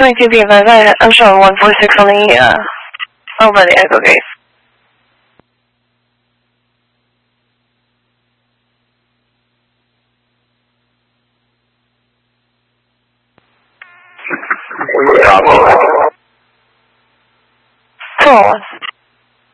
22 be advised, I'm showing 146 on the, over the Echo Gate. Bravo. 201.